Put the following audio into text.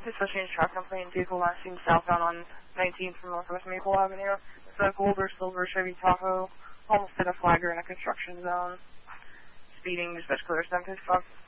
Dispatch Change Truck Company, vehicle last seen southbound on 19th from Northwest Maple Avenue. It's a gold or silver Chevy Tahoe, almost hit a flagger in a construction zone. Speeding, dispatch clear 755.